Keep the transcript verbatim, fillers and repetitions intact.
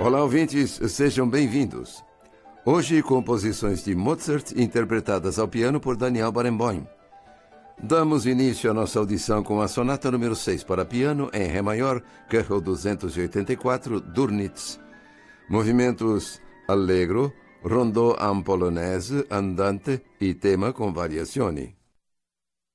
Olá, ouvintes, sejam bem-vindos. Hoje, composições de Mozart interpretadas ao piano por Daniel Barenboim. Damos início à nossa audição com a sonata número seis para piano em Ré maior, K R duzentos e oitenta e quatro, Dürnitz. Movimentos allegro, rondò en polonaise, andante e tema com variazioni.